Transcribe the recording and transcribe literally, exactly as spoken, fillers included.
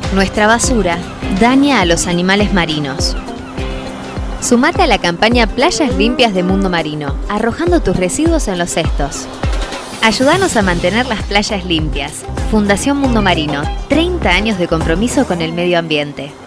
Nuestra basura daña a los animales marinos. Sumate a la campaña Playas Limpias de Mundo Marino, arrojando tus residuos en los cestos. Ayúdanos a mantener las playas limpias. Fundación Mundo Marino, treinta años de compromiso con el medio ambiente.